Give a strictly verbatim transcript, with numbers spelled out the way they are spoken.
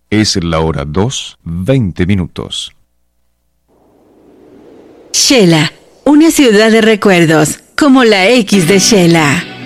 Es la hora dos, veinte minutos. Shela, una ciudad de recuerdos, como la X de Shela.